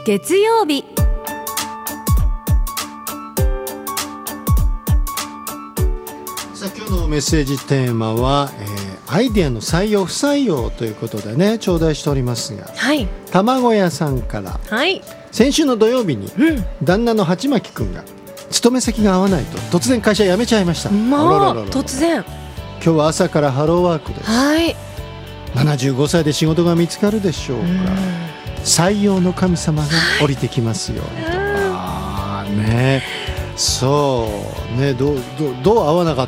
月曜日。 さあ今日のメッセージテーマは、アイデアの採用不採用ということでね頂戴しておりますが、 はい、 卵屋さんから、 はい、 先週の土曜日に、旦那の鉢巻くんが勤め先が合わないと突然会社辞めちゃいました。 突然。 今日は朝からハローワークです。 はい、 75歳で仕事が見つかるでしょうか。採用の神様が降りてきますようにと。ね、そうね、どう合わなかった